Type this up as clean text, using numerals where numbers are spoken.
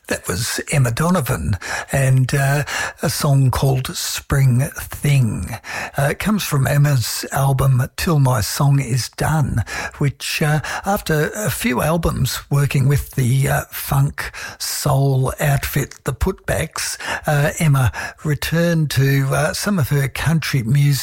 That was Emma Donovan and a song called Spring Thing. It comes from Emma's album Till My Song Is Done, which after a few albums working with the funk soul outfit The Putbacks, Emma returned to some of her country music